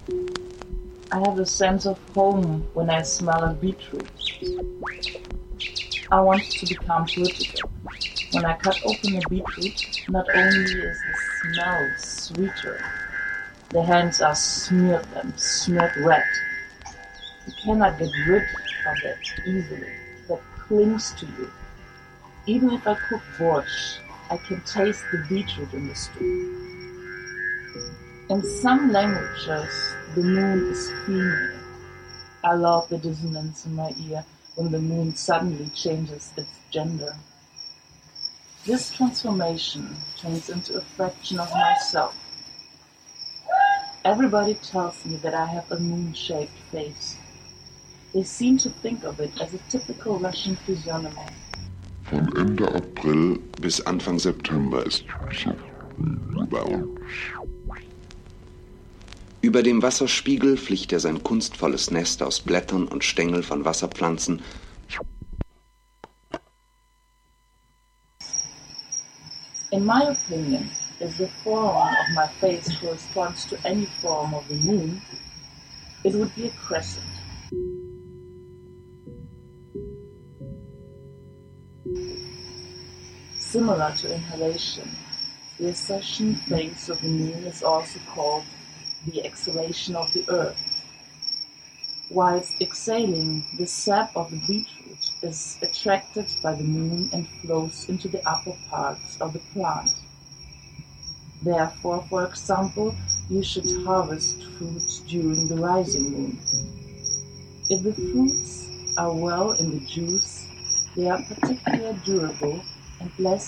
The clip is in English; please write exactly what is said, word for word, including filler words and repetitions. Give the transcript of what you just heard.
I have a sense of home when I smell a beetroot. I want to become political. When I cut open a beetroot, not only is the smell sweeter, the hands are smeared and smeared red. You cannot get rid of it easily. That clings to you. Even if I cook borscht, I can taste the beetroot in the stew. In some languages, the moon is female. I love the dissonance in my ear when the moon suddenly changes its gender. This transformation turns into a fraction of myself. Everybody tells me that I have a moon-shaped face. They seem to think of it as a typical Russian physiognomy. Von Ende April bis Anfang September ist so bei uns. Über dem Wasserspiegel flicht er sein kunstvolles Nest aus Blättern und Stängel von Wasserpflanzen. In my opinion, if the form of my face corresponds to any form of the moon, it would be a crescent. Similar to inhalation, the accession phase of the moon is also called the exhalation of the earth. Whilst exhaling, the sap of the beetroot is attracted by the moon and flows into the upper parts of the plant. Therefore, for example, you should harvest fruits during the rising moon. If the fruits are well in the juice, they are particularly durable and less